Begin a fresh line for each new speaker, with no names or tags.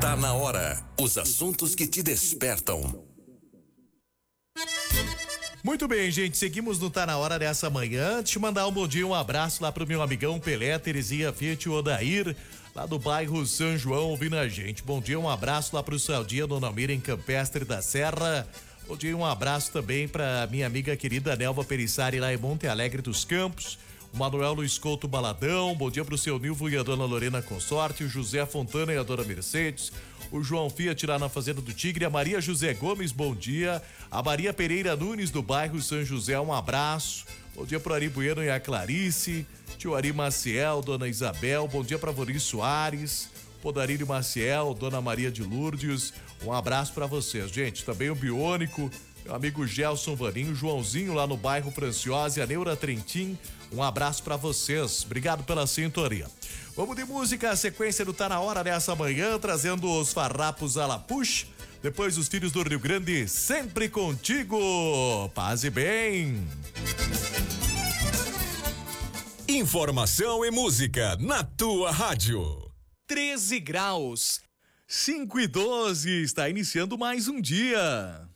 Tá na hora. Os assuntos que te despertam.
Muito bem, gente, seguimos no Tá Na Hora dessa manhã. Deixa eu mandar um bom dia, um abraço lá pro meu amigão Pelé, Terezinha, Fiat e Odair, lá do bairro São João, ouvindo a gente. Bom dia, um abraço lá pro Saldia, Dona Mira, em Campestre da Serra. Bom dia, um abraço também pra minha amiga querida Nelva Perissari, lá em Monte Alegre dos Campos. O Manuel Luiz Couto Baladão, bom dia pro seu Nilvo e a dona Lorena Consorte, o José Fontana e a dona Mercedes, o João Fiat lá na Fazenda do Tigre, a Maria José Gomes, bom dia, a Maria Pereira Nunes do bairro São José, um abraço, bom dia pro Ari Bueno e a Clarice, tio Ari Maciel, dona Isabel, bom dia pra Vori Soares, Podarílio Maciel, dona Maria de Lourdes, um abraço pra vocês, gente, também o Biônico, meu amigo Gelson Vaninho, Joãozinho lá no bairro Franciose, a Neura Trentin, um abraço pra vocês, obrigado pela sintonia. Vamos de música, a sequência do Tá Na Hora nessa manhã, trazendo os farrapos à la push, depois os filhos do Rio Grande, sempre contigo, paz e bem.
Informação e música na tua rádio.
13 graus, 5:12, está iniciando mais um dia.